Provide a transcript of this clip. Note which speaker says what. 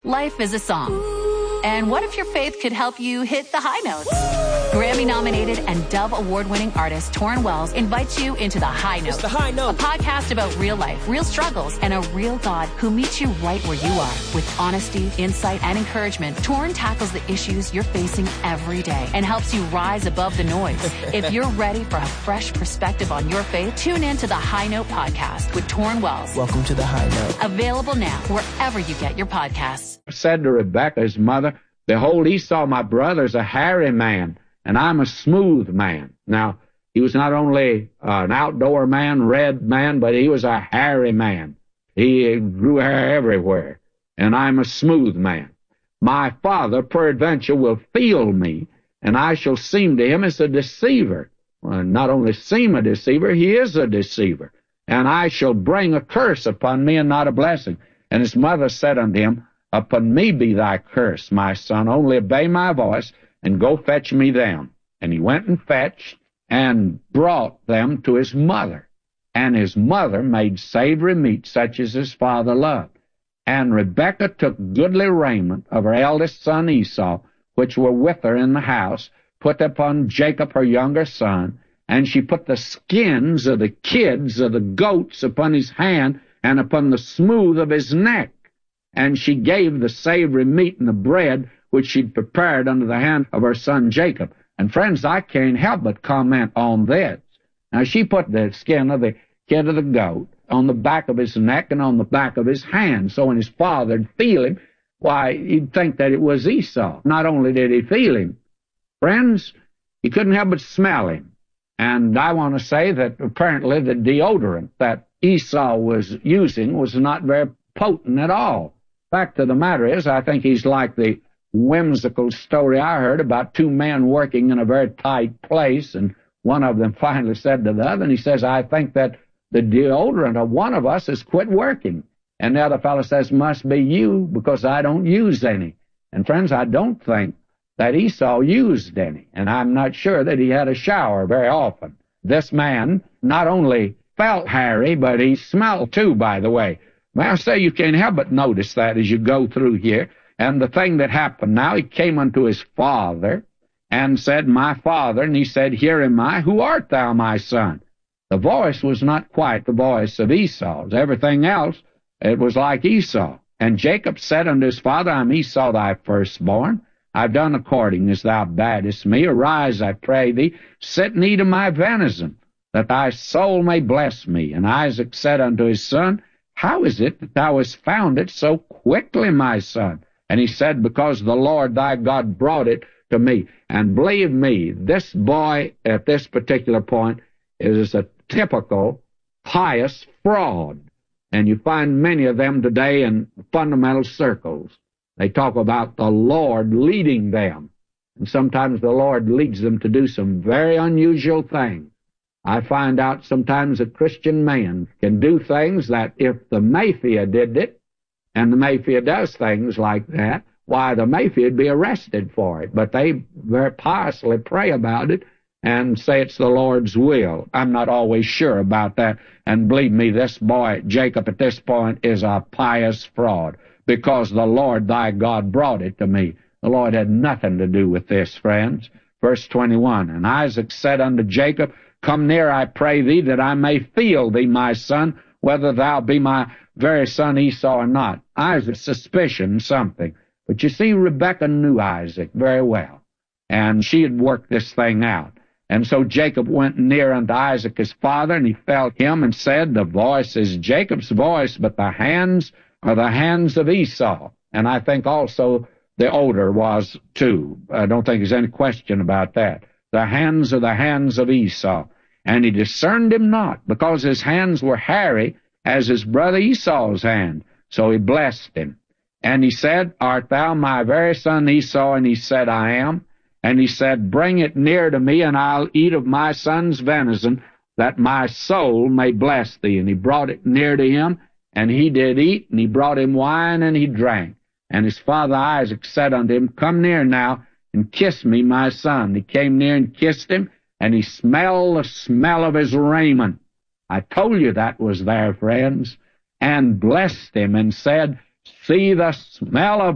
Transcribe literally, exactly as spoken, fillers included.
Speaker 1: Life is a song. And what if your faith could help you hit the high notes? Grammy-nominated and Dove Award-winning artist Torrin Wells invites you into The High Note.
Speaker 2: It's The High Note.
Speaker 1: A podcast about real life, real struggles, and a real God who meets you right where you are. With honesty, insight, and encouragement, Torrin tackles the issues you're facing every day and helps you rise above the noise. If you're ready for a fresh perspective on your faith, tune in to The High Note podcast with Torrin Wells.
Speaker 2: Welcome to The High Note.
Speaker 1: Available now wherever you get your podcasts.
Speaker 3: Said to Rebekah, his mother, "Behold, Esau, my brother, is a hairy man, and I'm a smooth man." Now, he was not only uh, an outdoor man, red man, but he was a hairy man. He grew hair everywhere, and I'm a smooth man. My father, peradventure, will feel me, and I shall seem to him as a deceiver. Well, not only seem a deceiver, he is a deceiver. And I shall bring a curse upon me and not a blessing. And his mother said unto him, "Upon me be thy curse, my son. Only obey my voice, and go fetch me them." And he went and fetched, and brought them to his mother. And his mother made savory meat, such as his father loved. And Rebekah took goodly raiment of her eldest son Esau, which were with her in the house, put upon Jacob her younger son, and she put the skins of the kids of the goats upon his hand, and upon the smooth of his neck. And she gave the savory meat and the bread which she'd prepared under the hand of her son Jacob. And friends, I can't help but comment on this. Now, she put the skin of the kid of the goat on the back of his neck and on the back of his hand. So when his father'd feel him, why, he'd think that it was Esau. Not only did he feel him, friends, he couldn't help but smell him. And I want to say that apparently the deodorant that Esau was using was not very potent at all. Fact of the matter is, I think he's like the whimsical story I heard about two men working in a very tight place, and one of them finally said to the other, and he says, "I think that the deodorant of one of us has quit working." And the other fellow says, "Must be you, because I don't use any." And friends, I don't think that Esau used any, and I'm not sure that he had a shower very often. This man not only felt hairy, but he smelled too, by the way. May I say, you can't help but notice that as you go through here. And the thing that happened now, he came unto his father and said, "My father," and he said, "Here am I. Who art thou, my son?" The voice was not quite the voice of Esau's. Everything else, it was like Esau. And Jacob said unto his father, "I'm Esau thy firstborn. I've done according as thou badest me. Arise, I pray thee, sit and eat of my venison, that thy soul may bless me." And Isaac said unto his son, "How is it that thou hast found it so quickly, my son?" And he said, "Because the Lord thy God brought it to me." And believe me, this boy at this particular point is a typical pious fraud. And you find many of them today in fundamental circles. They talk about the Lord leading them. And sometimes the Lord leads them to do some very unusual things. I find out sometimes a Christian man can do things that if the Mafia did it, and the Mafia does things like that, why, the Mafia would be arrested for it. But they very piously pray about it and say it's the Lord's will. I'm not always sure about that. And believe me, this boy, Jacob, at this point is a pious fraud, because the Lord thy God brought it to me. The Lord had nothing to do with this, friends. Verse twenty-one, and Isaac said unto Jacob, "Come near, I pray thee, that I may feel thee, my son, whether thou be my very son Esau or not." Isaac suspicioned something. But you see, Rebekah knew Isaac very well, and she had worked this thing out. And so Jacob went near unto Isaac his father, and he felt him and said, "The voice is Jacob's voice, but the hands are the hands of Esau." And I think also the odor was too. I don't think there's any question about that. The hands are the hands of Esau. And he discerned him not, because his hands were hairy as his brother Esau's hand. So he blessed him. And he said, "Art thou my very son Esau?" And he said, "I am." And he said, "Bring it near to me, and I'll eat of my son's venison, that my soul may bless thee." And he brought it near to him, and he did eat, and he brought him wine, and he drank. And his father Isaac said unto him, "Come near now, and kiss me, my son." He came near and kissed him, and he smelled the smell of his raiment. I told you that was there, friends. And blessed him, and said, "See the smell of